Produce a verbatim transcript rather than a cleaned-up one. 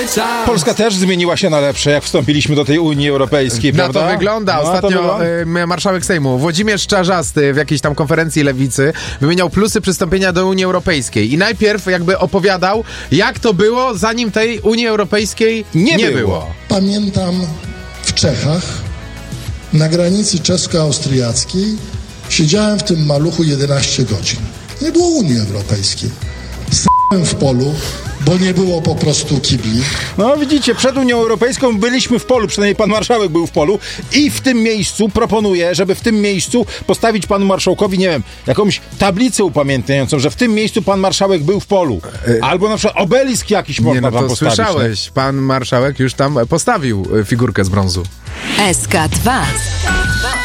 czas. Polska też zmieniła się na lepsze, jak wstąpiliśmy do tej Unii Europejskiej, Na prawda? to wygląda. No, Ostatnio to wygląda. y, marszałek Sejmu Włodzimierz Czarzasty w jakiejś tam konferencji lewicy wymieniał plusy przystąpienia do Unii Europejskiej i najpierw jakby opowiadał, jak to było, zanim tej Unii Europejskiej nie, Nie było. było. Pamiętam w Czechach, na granicy czesko-austriackiej, siedziałem w tym maluchu jedenaście godzin. Nie było Unii Europejskiej. S***łem w polu, bo nie było po prostu kibli. No widzicie, przed Unią Europejską byliśmy w polu, przynajmniej pan marszałek był w polu i w tym miejscu proponuję, żeby w tym miejscu postawić panu marszałkowi, nie wiem, jakąś tablicę upamiętniającą, że w tym miejscu pan marszałek był w polu. Albo na przykład obelisk jakiś Nie, można no tam to postawić. słyszałeś, pan marszałek już tam postawił y, figurkę z brązu. S K dwa.